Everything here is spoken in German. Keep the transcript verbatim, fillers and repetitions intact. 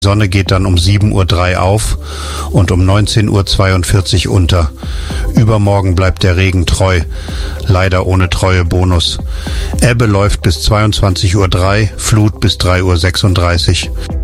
Sonne geht dann um sieben Uhr drei auf und um neunzehn Uhr zweiundvierzig unter. Übermorgen bleibt der Regen treu, leider ohne Treuebonus. Ebbe läuft bis zweiundzwanzig Uhr drei, Flut bis drei Uhr sechsunddreißig.